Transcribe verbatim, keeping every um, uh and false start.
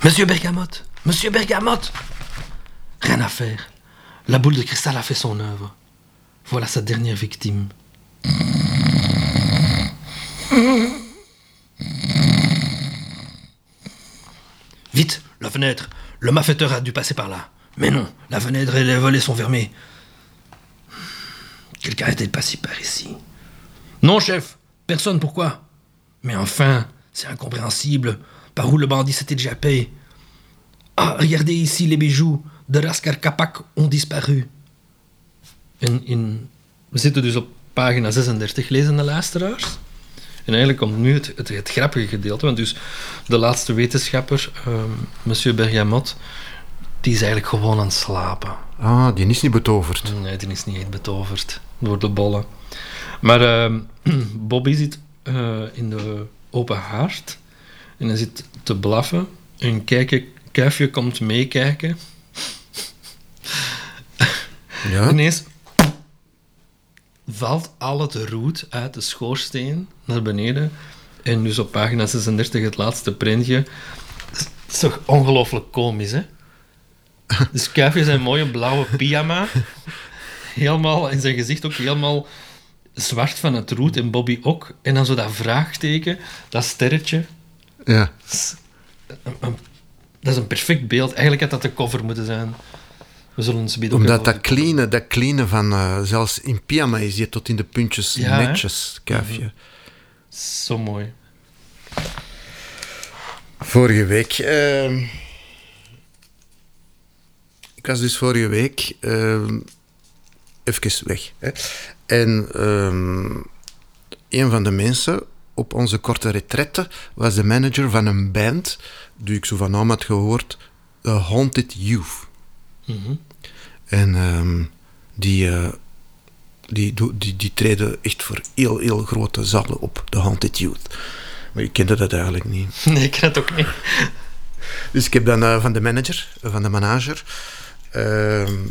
Monsieur Bergamote, Monsieur Bergamote. Rien à faire. La boule de cristal a fait son œuvre. Voilà sa dernière victime. Vite, la fenêtre. Le malfaiteur a dû passer par là. Mais non, la fenêtre et les volets sont fermés. Quelqu'un est-il passé par ici? Non, chef. Personne, pourquoi? Mais enfin, c'est incompréhensible. Par où le bandit s'était déjà payé? Ah, regardez ici, les bijoux de Raskar Kapak ont disparu. In, in, we zitten dus op pagina zesendertig, lezende luisteraars. En eigenlijk komt nu het, het, het grappige gedeelte, want dus de laatste wetenschapper, um, Monsieur Bergamote, die is eigenlijk gewoon aan het slapen. Ah, die is niet betoverd. Nee, die is niet echt betoverd door de bollen. Maar uh, Bobby zit uh, in de open haard en hij zit te blaffen. Een kijken, kuifje komt meekijken. Ja? Ineens valt al het roet uit de schoorsteen naar beneden. En dus op pagina zesendertig het laatste printje. Dat is toch ongelooflijk komisch, hè? Dus Kuifje zijn mooie blauwe pyjama. Helemaal in zijn gezicht ook helemaal zwart van het roet. En Bobby ook. En dan zo dat vraagteken, dat sterretje. Ja. Dat is een, een, dat is een perfect beeld. Eigenlijk had dat de cover moeten zijn. We zullen ons bieden. Omdat dat cleane, dat cleane van... Uh, zelfs in pyjama is je tot in de puntjes ja, netjes, Kuifje. Mm-hmm. Zo mooi. Vorige week... Uh, ik was dus vorige week... Uh, even weg. Hè. En uh, een van de mensen op onze korte retraite was de manager van een band die ik zo van naam had gehoord, The Haunted Youth. Mm-hmm. En um, die, uh, die, die, die, die treden echt voor heel, heel grote zalen op, The Haunted Youth. Maar ik kende dat eigenlijk niet. Nee, ik ken het ook niet. Dus ik heb dan uh, van de manager, van de manager, uh,